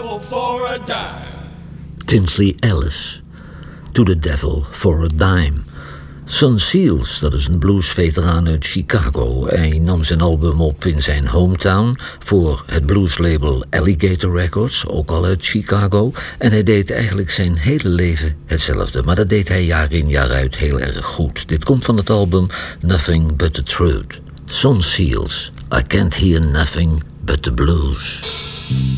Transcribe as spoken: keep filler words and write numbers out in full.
for a dime. Tinsley Ellis, To the Devil for a Dime. Son Seals, dat is een bluesveteraan uit Chicago. Hij nam zijn album op in zijn hometown voor het blueslabel Alligator Records, ook al uit Chicago. En hij deed eigenlijk zijn hele leven hetzelfde, maar dat deed hij jaar in jaar uit heel erg goed. Dit komt van het album Nothing But the Truth. Son Seals, I Can't Hear Nothing But the Blues.